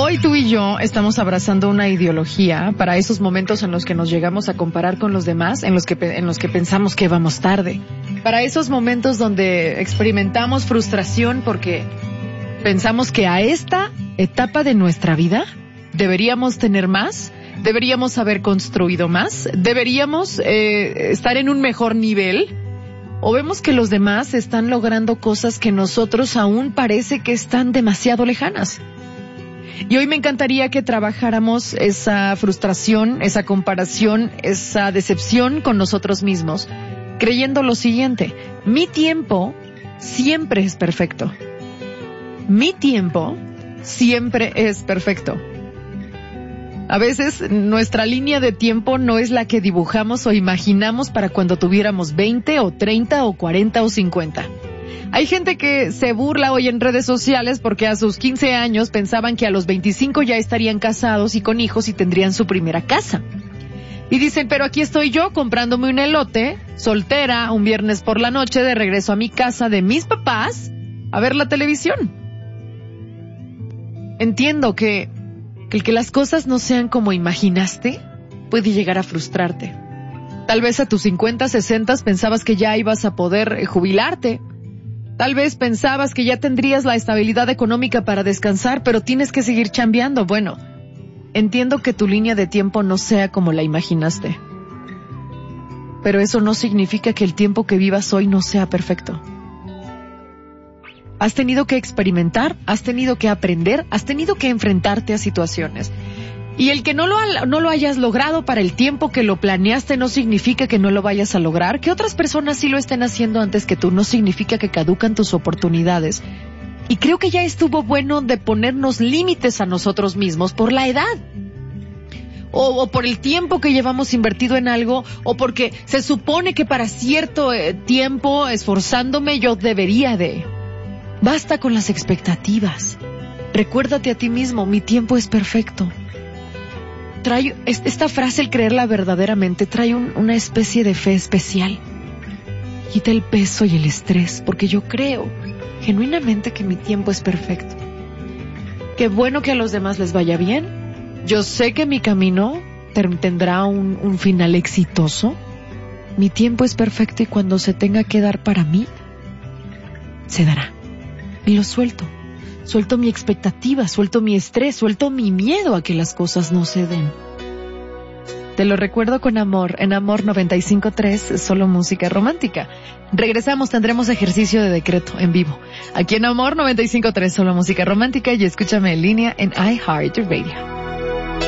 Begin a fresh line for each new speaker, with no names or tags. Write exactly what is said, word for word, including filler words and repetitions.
Hoy tú y yo estamos abrazando una ideología para esos momentos en los que nos llegamos a comparar con los demás, en los que, en los que pensamos que vamos tarde. Para esos momentos donde experimentamos frustración porque pensamos que a esta etapa de nuestra vida deberíamos tener más, deberíamos haber construido más, deberíamos eh, estar en un mejor nivel, o vemos que los demás están logrando cosas que nosotros aún parece que están demasiado lejanas. Y hoy me encantaría que trabajáramos esa frustración, esa comparación, esa decepción con nosotros mismos, creyendo lo siguiente: mi tiempo siempre es perfecto. Mi tiempo siempre es perfecto. A veces nuestra línea de tiempo no es la que dibujamos o imaginamos para cuando tuviéramos veinte o treinta o cuarenta o cincuenta. Hay gente que se burla hoy en redes sociales porque a sus quince años pensaban que a los veinticinco ya estarían casados y con hijos y tendrían su primera casa. Y dicen, pero aquí estoy yo comprándome un elote, soltera, un viernes por la noche, de regreso a mi casa de mis papás a ver la televisión. Entiendo que, que el que las cosas no sean como imaginaste puede llegar a frustrarte. Tal vez a tus cincuenta, sesenta pensabas que ya ibas a poder jubilarte. Tal vez pensabas que ya tendrías la estabilidad económica para descansar, pero tienes que seguir chambeando. Bueno, entiendo que tu línea de tiempo no sea como la imaginaste. Pero eso no significa que el tiempo que vivas hoy no sea perfecto. Has tenido que experimentar, has tenido que aprender, has tenido que enfrentarte a situaciones. Y el que no lo, ha, no lo hayas logrado para el tiempo que lo planeaste no significa que no lo vayas a lograr. Que otras personas sí lo estén haciendo antes que tú no significa que caducan tus oportunidades. Y creo que ya estuvo bueno de ponernos límites a nosotros mismos por la edad. O, o por el tiempo que llevamos invertido en algo, o porque se supone que para cierto eh, tiempo, esforzándome, yo debería de. Basta con las expectativas. Recuérdate a ti mismo, mi tiempo es perfecto. Trae esta frase, el creerla verdaderamente, trae un, una especie de fe especial. Quita el peso y el estrés, porque yo creo genuinamente que mi tiempo es perfecto. Qué bueno que a los demás les vaya bien. Yo sé que mi camino tendrá un, un final exitoso. Mi tiempo es perfecto y cuando se tenga que dar para mí, se dará. Y lo suelto. Suelto mi expectativa, suelto mi estrés, suelto mi miedo a que las cosas no se den. Te lo recuerdo con amor, en Amor noventa y cinco punto tres, solo música romántica. Regresamos, tendremos ejercicio de decreto en vivo. Aquí en Amor noventa y cinco punto tres, solo música romántica, y escúchame en línea en iHeartRadio.